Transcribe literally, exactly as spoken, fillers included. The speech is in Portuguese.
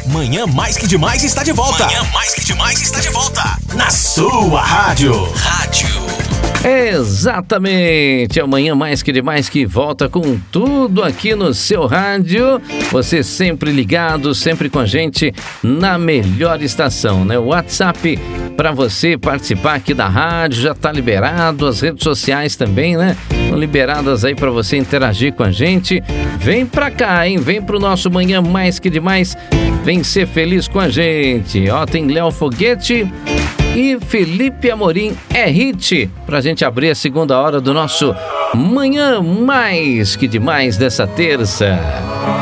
Manhã Mais Que Demais está de volta. Manhã Mais Que Demais está de volta. Na sua rádio. Rádio. Exatamente, amanhã mais que demais que volta com tudo aqui no seu rádio, você sempre ligado, sempre com a gente na melhor estação, né? O WhatsApp para você participar aqui da rádio já tá liberado, as redes sociais também, né? Estão liberadas aí para você interagir com a gente. Vem pra cá, hein? Vem pro nosso Manhã Mais Que Demais, vem ser feliz com a gente. Ó, tem Léo Foguete e Felipe Amorim é hit pra gente abrir a segunda hora do nosso Manhã Mais Que Demais dessa terça.